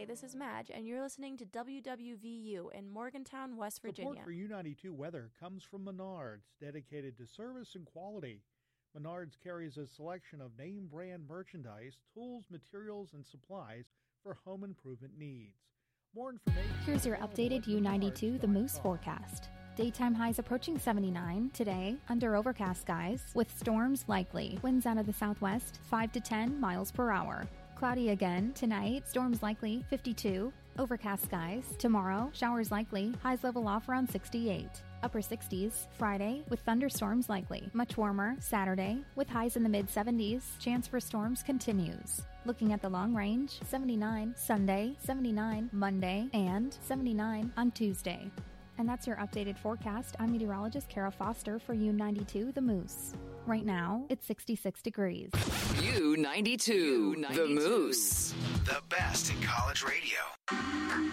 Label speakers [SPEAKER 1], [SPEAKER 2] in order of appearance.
[SPEAKER 1] this is Madge, and you're listening to WWVU in Morgantown, West Virginia.
[SPEAKER 2] Support for U92 Weather comes from Menards, dedicated to service and quality. Menards carries a selection of name brand merchandise, tools, materials, and supplies for home improvement needs. More information.
[SPEAKER 3] Here's your updated U92 The Moose forecast. Daytime highs approaching 79 today under overcast skies with storms likely. Winds out of the southwest 5 to 10 miles per hour. Cloudy again tonight, storms likely 52. Overcast skies. Tomorrow, showers likely, highs level off around 68. Upper 60s Friday with thunderstorms likely. Much warmer Saturday with highs in the mid-70s. Chance for storms continues. Looking at the long range, 79 Sunday, 79 Monday, and 79 on Tuesday. And that's your updated forecast. I'm meteorologist Kara Foster for U92 The Moose. Right now, it's 66 degrees.
[SPEAKER 4] U92 The Moose.
[SPEAKER 5] The best in college radio.